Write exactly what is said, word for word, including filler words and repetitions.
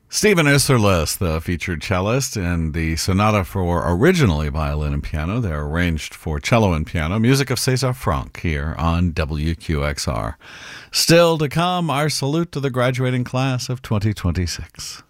Stephen Isserles, the featured cellist in the sonata for originally violin and piano. They're arranged for cello and piano. Music of César Franck here on W Q X R. Still to come, our salute to the graduating class of twenty twenty-six.